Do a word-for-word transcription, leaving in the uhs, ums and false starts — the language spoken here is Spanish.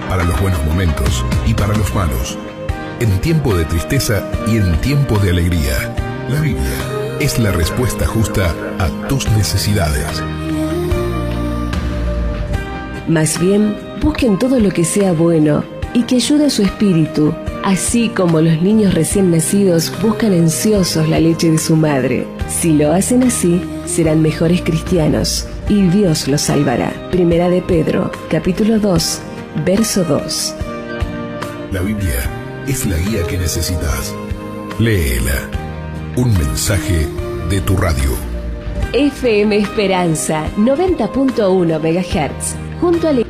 para los buenos momentos y para los malos, en tiempo de tristeza y en tiempo de alegría. La Biblia es la respuesta justa a tus necesidades. Más bien, busquen todo lo que sea bueno y que ayude a su espíritu, así como los niños recién nacidos buscan ansiosos la leche de su madre. Si lo hacen así, serán mejores cristianos y Dios los salvará. Primera de Pedro, capítulo dos, verso dos. La Biblia es la guía que necesitas. Léela. Un mensaje de tu radio. F M Esperanza, noventa punto uno megahertz, junto al